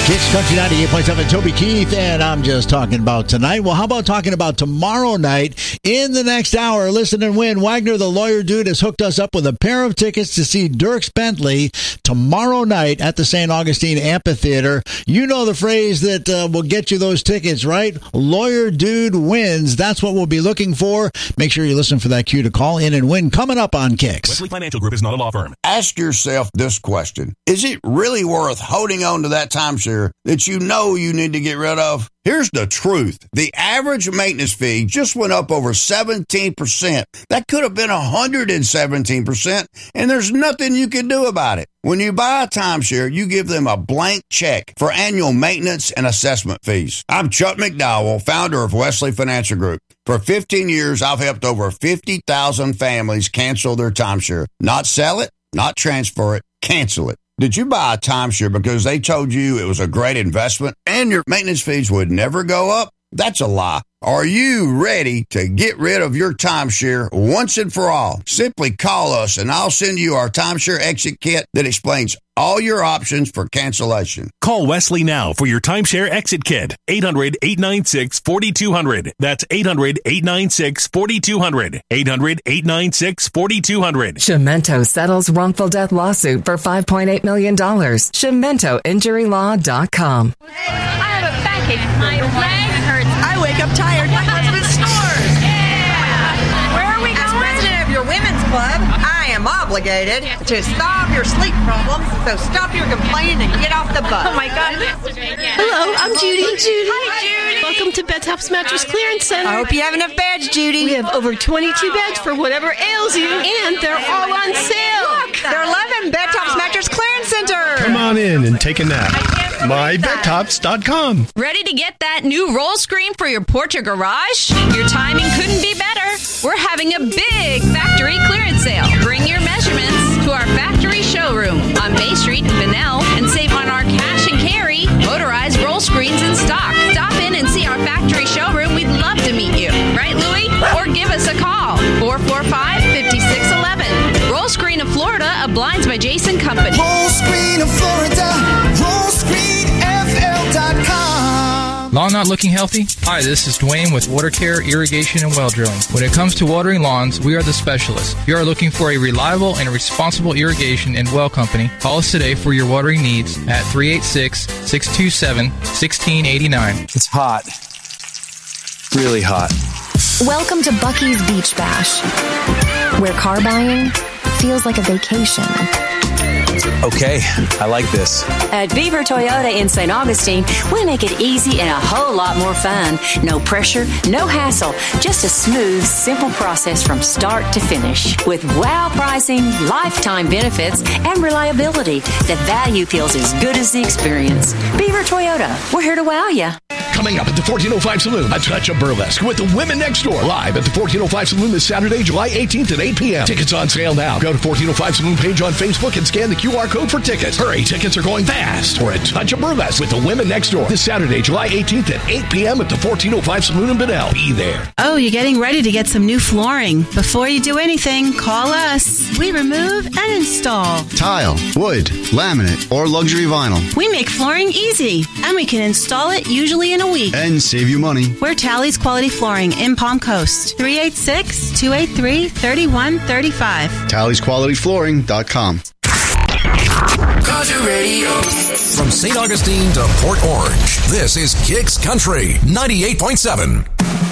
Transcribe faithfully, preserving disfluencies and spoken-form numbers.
Kicks Country ninety-eight point seven, Toby Keith, and I'm just talking about tonight. Well, how about talking about tomorrow night? In the next hour, listen and win. Wagner, the lawyer dude, has hooked us up with a pair of tickets to see Dierks Bentley tomorrow night at the Saint Augustine Amphitheater. You know the phrase that uh, will get you those tickets, right? Lawyer dude wins. That's what we'll be looking for. Make sure you listen for that cue to call in and win coming up on Kicks. Wesley Financial Group is not a law firm. Ask yourself this question. Is it really worth holding on to that timeshare that you know you need to get rid of? Here's the truth. The average maintenance fee just went up over seventeen percent. That could have been one hundred seventeen percent, and there's nothing you can do about it. When you buy a timeshare, you give them a blank check for annual maintenance and assessment fees. I'm Chuck McDowell, founder of Wesley Financial Group. For fifteen years, I've helped over fifty thousand families cancel their timeshare. Not sell it, not transfer it, cancel it. Did you buy a timeshare because they told you it was a great investment and your maintenance fees would never go up? That's a lie. Are you ready to get rid of your timeshare once and for all? Simply call us and I'll send you our timeshare exit kit that explains all your options for cancellation. Call Wesley now for your timeshare exit kit. eight hundred, eight nine six, four two zero zero. That's eight hundred, eight nine six, four two zero zero. eight hundred, eight nine six, four two zero zero. Shimento settles wrongful death lawsuit for five point eight million dollars. Shimento Injury Law dot com. Hey, I have a backache. My leg hurts. I wake up tired. My husband snores. Yeah. Where are we going? As president of your women's club, I am obligated to solve your sleep problems, so stop your complaining and get off the bus. Oh, my God. Hello, I'm Judy. Judy. Hi, Judy. Welcome to Bedtops Mattress Clearance Center. I hope you have enough beds, Judy. We have over twenty-two beds for whatever ails you, and they're all on sale. Look, they're eleven Bedtops Mattress Clearance Center. Come on in and take a nap. my bed tops dot com. Ready to get that new roll screen for your porch or garage? Your timing couldn't be better. We're having a big factory clearance sale. Bring your measurements to our factory showroom on Bay Street in Bunnell and save on our cash and carry motorized roll screens in stock. Stop in and see our factory showroom. We'd love to meet you. Right, Louie? Or give us a call. four four five, five six one one. Roll Screen of Florida, a Blinds by Jason company. Roll Screen of Florida. roll screen f l dot com. Lawn not looking healthy? Hi, this is Dwayne with Water Care, Irrigation, and Well Drilling. When it comes to watering lawns, we are the specialists. If you are looking for a reliable and responsible irrigation and well company, call us today for your watering needs at three eight six, six two seven, one six eight nine. It's hot. Really hot. Welcome to Bucky's Beach Bash, where car buying feels like a vacation. Okay, I like this. At Beaver Toyota in Saint Augustine, we make it easy and a whole lot more fun. No pressure, no hassle, just a smooth, simple process from start to finish. With wow pricing, lifetime benefits, and reliability, the value feels as good as the experience. Beaver Toyota, we're here to wow you. Coming up at the fourteen oh five Saloon, a touch of burlesque with the Women Next Door. Live at the fourteen oh five Saloon this Saturday, July eighteenth at eight p.m. Tickets on sale now. Go to fourteen oh five Saloon page on Facebook and scan the Q R code for tickets. Hurry, tickets are going fast for a touch of burlesque with the Women Next Door this Saturday, July eighteenth at eight p.m. at the fourteen oh five Saloon in Bunnell. Be there. Oh, you're getting ready to get some new flooring. Before you do anything, call us. We remove and install tile, wood, laminate, or luxury vinyl. We make flooring easy, and we can install it usually in a week. And save you money. We're Tally's Quality Flooring in Palm Coast. three eight six, two eight three, three one three five. Tally's Quality Flooring dot com. Country Radio. From Saint Augustine to Port Orange, this is Kicks Country ninety-eight point seven.